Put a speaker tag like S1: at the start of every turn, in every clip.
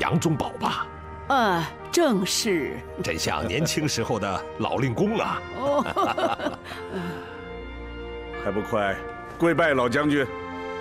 S1: 杨宗保吧？
S2: 正是。
S1: 真像年轻时候的老令公啊！
S2: 哦，
S3: 还不快跪拜老将军！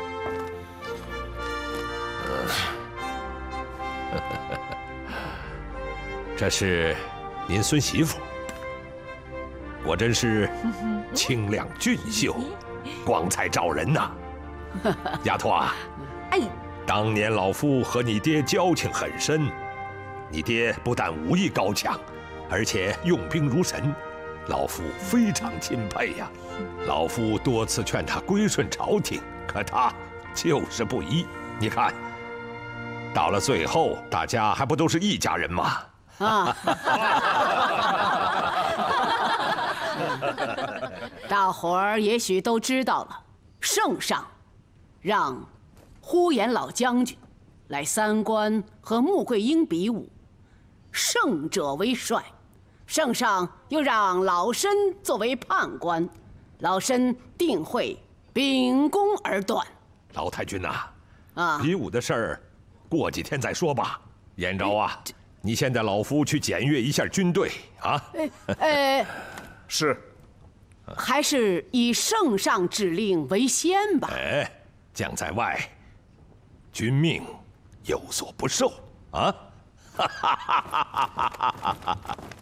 S1: 这是您孙媳妇，果真是清亮俊秀，光彩照人呐！丫头啊，当年老夫和你爹交情很深，你爹不但武艺高强，而且用兵如神，老夫非常钦佩呀。老夫多次劝他归顺朝廷，可他就是不依。你看，到了最后，大家还不都是一家人吗？
S2: 大伙儿也许都知道了，圣上让呼延老将军来三关和穆桂英比武，胜者为帅。圣上又让老身作为判官，老身定会秉公而断。
S1: 老太君呐，比武的事儿，过几天再说吧。延昭啊，你先带老夫去检阅一下军队啊。
S3: 是。
S2: 还是以圣上指令为先吧。
S1: 将在外，君命有所不受啊！